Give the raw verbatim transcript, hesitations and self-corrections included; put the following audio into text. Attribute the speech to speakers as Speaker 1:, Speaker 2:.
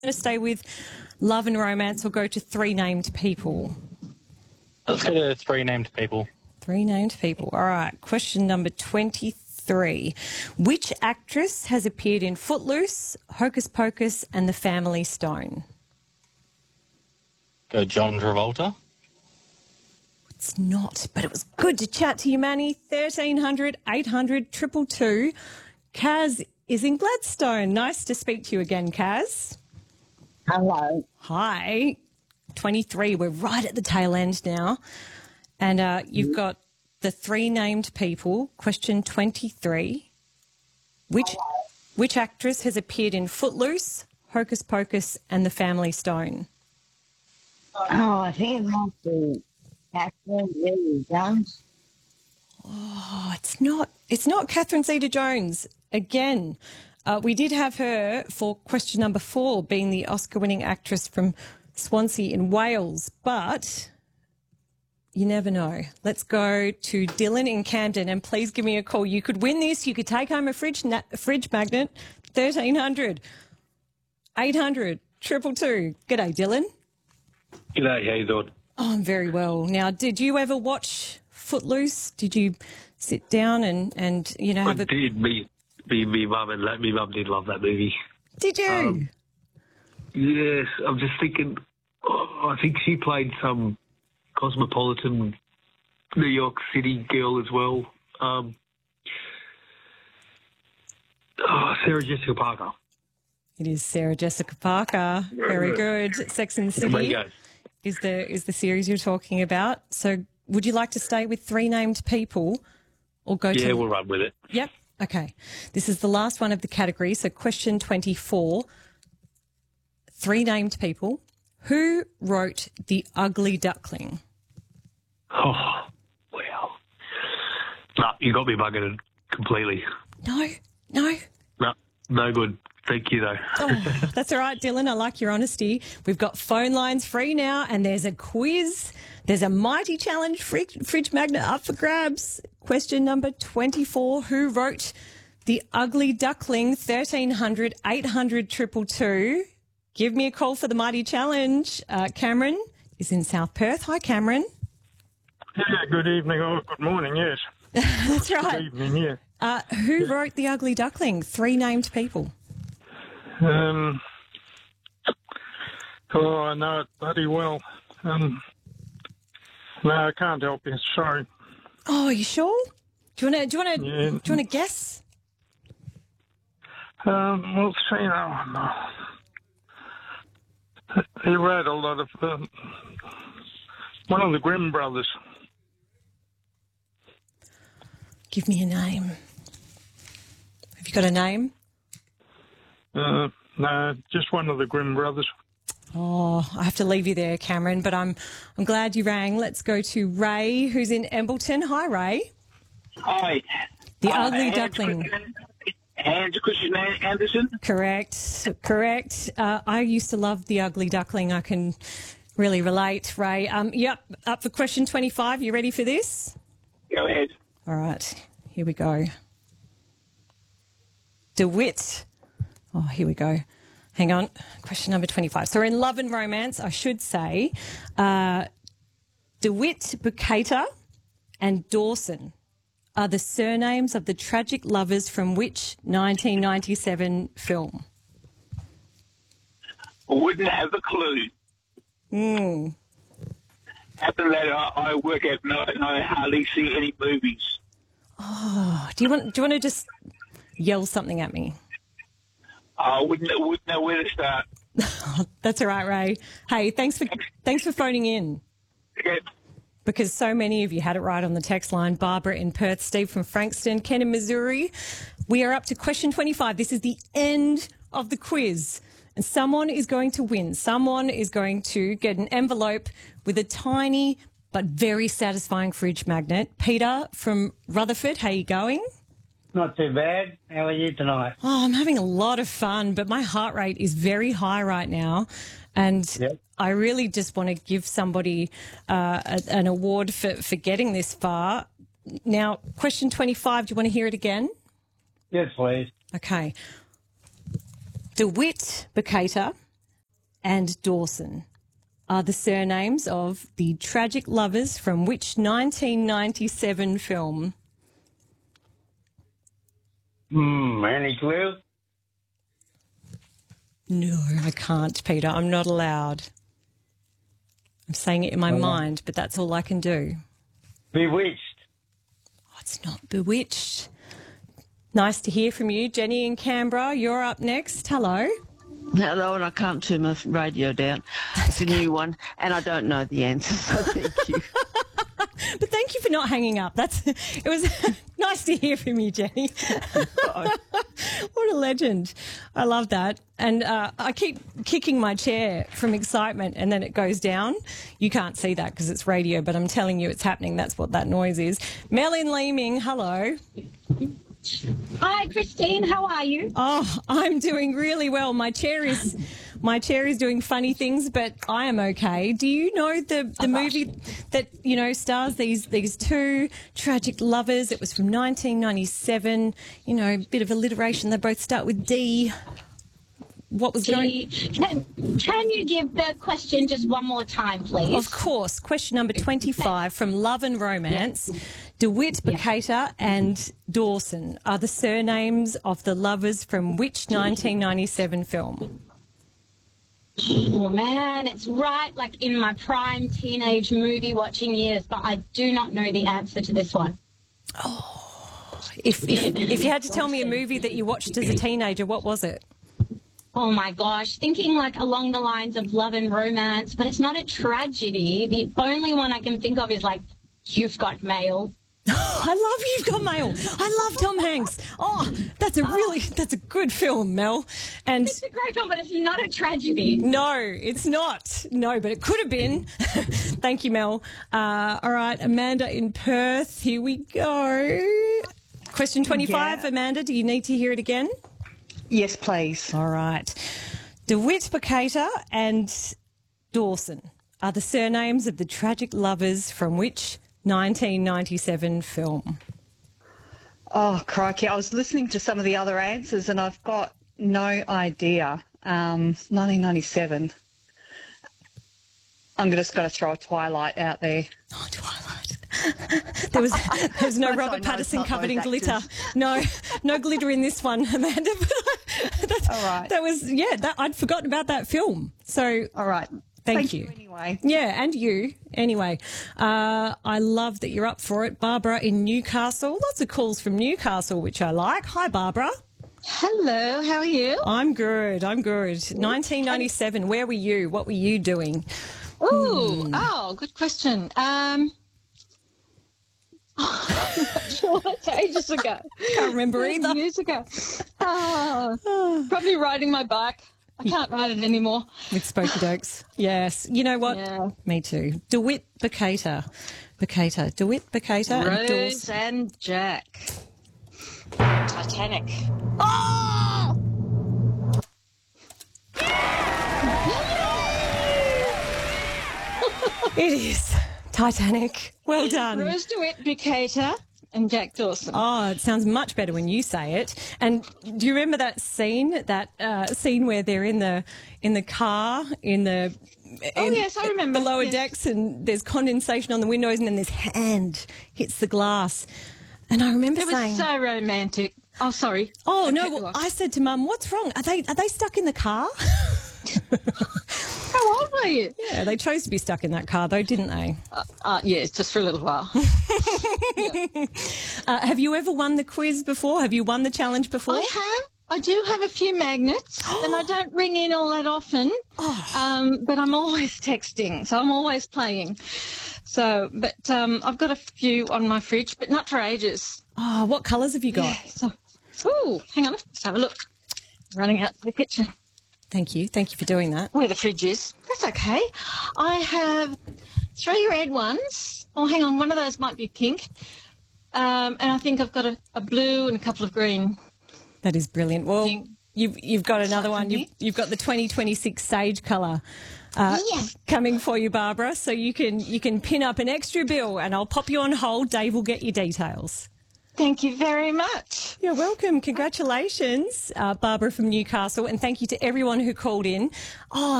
Speaker 1: going to stay with love and romance or go to three named people?
Speaker 2: Let's go to three named people.
Speaker 1: Three named people. All right. Question number twenty-three. Which actress has appeared in Footloose, Hocus Pocus and The Family Stone?
Speaker 2: Go John Travolta.
Speaker 1: It's not, but it was good to chat to you, Manny. thirteen hundred, eight hundred, two two two. Kaz is in Gladstone. Nice to speak to you again, Kaz.
Speaker 3: Hello.
Speaker 1: Hi. twenty-three. We're right at the tail end now. And uh, you've got the three named people. Question twenty-three. Which, which actress has appeared in Footloose, Hocus Pocus and The Family Stone?
Speaker 3: Oh, I think it must be Catherine Zeta-Jones.
Speaker 1: Oh, it's not. It's not Catherine Zeta-Jones. Again, uh, we did have her for question number four, being the Oscar-winning actress from Swansea in Wales, but you never know. Let's go to Dylan in Camden, and please give me a call. You could win this. You could take home a fridge na- fridge magnet. thirteen hundred, eight hundred, two two two. G'day, Dylan.
Speaker 4: G'day, how you doing?
Speaker 1: Oh, I'm very well. Now, did you ever watch Footloose? Did you sit down and, and you know, have
Speaker 4: I
Speaker 1: a...
Speaker 4: did. Me, me, me mum and me mum did love that movie.
Speaker 1: Did you?
Speaker 4: Um, yes, I'm just thinking. Oh, I think she played some cosmopolitan New York City girl as well. Um, oh, Sarah Jessica Parker.
Speaker 1: It is Sarah Jessica Parker. Very good. Sex and the
Speaker 4: There
Speaker 1: City
Speaker 4: you go.
Speaker 1: is the is the series you're talking about. So, would you like to stay with three named people, or go
Speaker 4: Yeah,
Speaker 1: to?
Speaker 4: we'll run with it.
Speaker 1: Yep. Okay. This is the last one of the category. So, question twenty-four. Three named people. Who wrote The Ugly Duckling?
Speaker 4: Oh, wow. No, you got me bugging it completely.
Speaker 1: No, no.
Speaker 4: No, no good. Thank you, though.
Speaker 1: Oh, that's all right, Dylan. I like your honesty. We've got phone lines free now, and there's a quiz. There's a mighty challenge fridge, fridge magnet up for grabs. Question number twenty-four. Who wrote The Ugly Duckling? thirteen hundred, eight hundred, two two two. Give me a call for the mighty challenge. Uh, Cameron is in South Perth. Hi, Cameron.
Speaker 5: Yeah, good evening or good morning, yes.
Speaker 1: That's right.
Speaker 5: Good evening, yeah.
Speaker 1: Uh, who wrote The Ugly Duckling? Three named people.
Speaker 5: Um, oh, I know it bloody well. Um, no, I can't help you, sorry.
Speaker 1: Oh, are you sure? Do you want to? Do you want to?
Speaker 5: Yeah.
Speaker 1: Do you want to guess?
Speaker 5: Um, well, see, oh, no. He wrote a lot of, um, one of the Grimm brothers.
Speaker 1: Give me a name. Have you got a name?
Speaker 5: Uh, no, just one of the Grimm brothers.
Speaker 1: Oh, I have to leave you there, Cameron, but I'm I'm glad you rang. Let's go to Ray, who's in Embleton. Hi, Ray.
Speaker 6: Hi.
Speaker 1: The
Speaker 6: Uh,
Speaker 1: Ugly
Speaker 6: Hans
Speaker 1: Duckling.
Speaker 6: Christian- Hans Christian Anderson.
Speaker 1: Correct, correct. Uh, I used to love The Ugly Duckling. I can really relate, Ray. Um, yep, up for question twenty-five. You ready for this?
Speaker 6: Go ahead.
Speaker 1: All right, here we go. DeWitt. Oh, here we go. Hang on. Question number twenty-five. So we're in love and romance, I should say. Uh, DeWitt, Bukater and Dawson are the surnames of the tragic lovers from which nineteen ninety-seven film?
Speaker 6: Wouldn't have a clue.
Speaker 1: Hmm.
Speaker 6: Happened that I, I work at night and I hardly see any movies.
Speaker 1: Oh, do you want? Do you want to just yell something at me?
Speaker 6: I wouldn't wouldn't know where to start.
Speaker 1: That's all right, Ray. Hey, thanks for thanks for phoning in.
Speaker 6: Okay.
Speaker 1: Because so many of you had it right on the text line. Barbara in Perth, Steve from Frankston, Ken in Missouri. We are up to question twenty-five. This is the end of the quiz. And someone is going to win. Someone is going to get an envelope with a tiny but very satisfying fridge magnet. Peter from Rutherford, how are you going?
Speaker 7: Not too bad. How are you tonight?
Speaker 1: Oh, I'm having a lot of fun, but my heart rate is very high right now. And
Speaker 7: Yep.
Speaker 1: I really just want to give somebody uh, a, an award for, for getting this far. Now, question twenty-five, do you want to hear it again?
Speaker 7: Yes, please.
Speaker 1: Okay. DeWitt, Bukater and Dawson are the surnames of the tragic lovers from which nineteen ninety-seven film?
Speaker 7: Hmm, any clue?
Speaker 1: No, I can't, Peter. I'm not allowed. I'm saying it in my
Speaker 7: Oh.
Speaker 1: mind, but that's all I can do.
Speaker 7: Bewitched.
Speaker 1: Oh, it's not Bewitched. Nice to hear from you. Jenny in Canberra, you're up next. Hello.
Speaker 8: Hello, and I can't turn my radio down. It's a new one, and I don't know the answer, so thank you.
Speaker 1: But thank you for not hanging up. That's it was nice to hear from you, Jenny. What a legend. I love that. And uh, I keep kicking my chair from excitement and then it goes down. You can't see that because it's radio, but I'm telling you it's happening. That's what that noise is. Mel in Leeming, hello.
Speaker 9: Hi, Christine. How are you?
Speaker 1: Oh, I'm doing really well. My chair is my chair is doing funny things, but I am okay. Do you know the the movie that, you know, stars these these two tragic lovers? It was from nineteen ninety-seven. You know, a bit of alliteration. They both start with D. What was going?
Speaker 9: Can, can you give the question just one more time, please?
Speaker 1: Of course. Question number twenty-five from Love and Romance. DeWitt, Bacata and Dawson are the surnames of the lovers from which nineteen ninety-seven film?
Speaker 9: Oh, man, it's right like in my prime teenage movie watching years, but I do not know the answer to this one.
Speaker 1: Oh, if, if, if you had to tell me a movie that you watched as a teenager, what was it?
Speaker 9: Oh, my gosh. Thinking like along the lines of Love and Romance, but it's not a tragedy. The only one I can think of is like You've Got Mail.
Speaker 1: I love You've Got Mail. I love Tom Hanks. Oh, that's a really, that's a good film, Mel. And
Speaker 9: It's a great film, but it's not a tragedy.
Speaker 1: no, it's not. No, but it could have been. Thank you, Mel. Uh, all right, Amanda in Perth. Here we go. Question twenty-five,
Speaker 10: Yeah.
Speaker 1: Amanda. Do you need to hear it again?
Speaker 10: Yes, please.
Speaker 1: All right. DeWitt, Bacata and Dawson are the surnames of the tragic lovers from which nineteen ninety-seven film?
Speaker 10: Oh, crikey. I was listening to some of the other answers and I've got no idea. Um, nineteen ninety-seven. I'm just going to throw a Twilight out there.
Speaker 1: Oh, Twilight. There was there was no
Speaker 10: That's
Speaker 1: Robert
Speaker 10: I know,
Speaker 1: Pattinson
Speaker 10: it's not
Speaker 1: covered in
Speaker 10: those
Speaker 1: glitter.
Speaker 10: actors.
Speaker 1: No, no glitter in this one, Amanda. That's,
Speaker 10: All right.
Speaker 1: That was, yeah, that, I'd forgotten about that film. So,
Speaker 10: All right.
Speaker 1: thank,
Speaker 10: Thank
Speaker 1: you.
Speaker 10: you anyway.
Speaker 1: Yeah, and you. Anyway, uh, I love that you're up for it. Barbara in Newcastle. Lots of calls from Newcastle, which I like. Hi, Barbara.
Speaker 11: Hello, how are you?
Speaker 1: I'm good. I'm good. nineteen ninety-seven, where were you? What were you doing?
Speaker 11: Ooh,
Speaker 1: Hmm.
Speaker 11: oh, good question. Um, I'm not sure, it's ages ago.
Speaker 1: Can't remember either.
Speaker 11: Years ago. Oh, probably riding my bike. I can't ride it anymore.
Speaker 1: With Spokey Dokes. Yes. You know what?
Speaker 11: Yeah.
Speaker 1: Me too. DeWitt, Bacata. Bacata. DeWitt, Bacata and
Speaker 11: Rose
Speaker 1: Dawson.
Speaker 11: and Jack. Titanic.
Speaker 1: Oh! It is. Titanic. Well done.
Speaker 11: Rose DeWitt, Bacata and Jack Dawson.
Speaker 1: Oh, it sounds much better when you say it. And do you remember that scene, that uh, scene where they're in the in the car, in the
Speaker 11: Oh,
Speaker 1: in
Speaker 11: yes, I remember.
Speaker 1: the lower
Speaker 11: Yes.
Speaker 1: decks, and there's condensation on the windows, and then this hand hits the glass. And I remember
Speaker 11: It was
Speaker 1: saying,
Speaker 11: so romantic. Oh, sorry.
Speaker 1: "Oh
Speaker 11: I
Speaker 1: no!"
Speaker 11: cut you
Speaker 1: Well,
Speaker 11: off.
Speaker 1: I said to Mum, "What's wrong? Are they are they stuck in the car?"
Speaker 11: How old were you?
Speaker 1: Yeah, they chose to be stuck in that car, though, didn't they?
Speaker 11: Uh, uh, yes, just for a little while.
Speaker 1: Uh, have you ever won the quiz before? Have you won the challenge before?
Speaker 11: I have. I do have a few magnets, and I don't ring in all that often.
Speaker 1: Oh.
Speaker 11: Um, but I'm always texting, so I'm always playing. So, but um, I've got a few on my fridge, but not for ages.
Speaker 1: Oh, what colours have you got?
Speaker 11: So, ooh, hang on, let's have a look. Running out to the kitchen.
Speaker 1: Thank you. Thank you for doing that.
Speaker 11: Where the fridge is. That's okay. I have three red ones. Oh, hang on, one of those might be pink. Um, and I think I've got a, a blue and a couple of green.
Speaker 1: That is brilliant. Well,
Speaker 11: Think-
Speaker 1: you've you've got another
Speaker 11: like
Speaker 1: one.
Speaker 11: for
Speaker 1: You've,
Speaker 11: me?
Speaker 1: you've got the twenty twenty-six Sage colour uh,
Speaker 11: Yes.
Speaker 1: coming for you, Barbara. So you can you can pin up an extra bill, and I'll pop you on hold. Dave will get your details.
Speaker 11: Thank you very much.
Speaker 1: You're welcome. Congratulations, uh, Barbara from Newcastle, and thank you to everyone who called in. Oh,